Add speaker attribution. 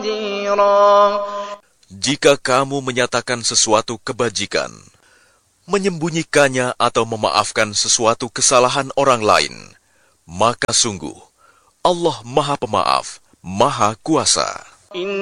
Speaker 1: Jika kamu menyatakan sesuatu kebajikan, menyembunyikannya atau memaafkan sesuatu kesalahan orang lain, maka sungguh Allah Maha Pemaaf, Maha Kuasa.